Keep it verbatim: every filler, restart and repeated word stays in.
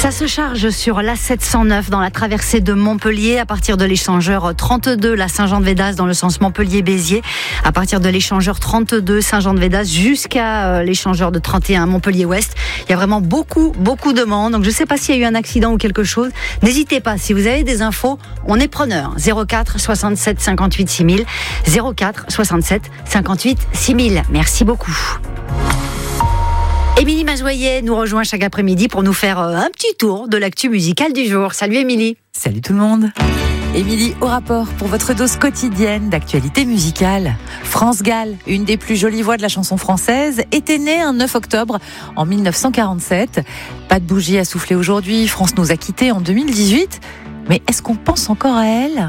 Ça se charge sur l'A sept cent neuf dans la traversée de Montpellier à partir de l'échangeur trente-deux, la Saint-Jean-de-Védas dans le sens Montpellier-Béziers, à partir de l'échangeur trente-deux Saint-Jean-de-Védas jusqu'à l'échangeur de trente et un Montpellier-Ouest. Il y a vraiment beaucoup, beaucoup de monde. Donc je ne sais pas s'il y a eu un accident ou quelque chose. N'hésitez pas, si vous avez des infos, on est preneur. zéro quatre soixante-sept cinquante-huit six mille, zéro quatre soixante-sept cinquante-huit six mille. Merci beaucoup. Émilie Mazoyer nous rejoint chaque après-midi pour nous faire un petit tour de l'actu musicale du jour. Salut Émilie. Salut tout le monde. Émilie au rapport pour votre dose quotidienne d'actualité musicale. France Gall, une des plus jolies voix de la chanson française, était née un neuf octobre en mille neuf cent quarante-sept. Pas de bougie à souffler aujourd'hui, France nous a quittés en deux mille dix-huit. Mais est-ce qu'on pense encore à elle ?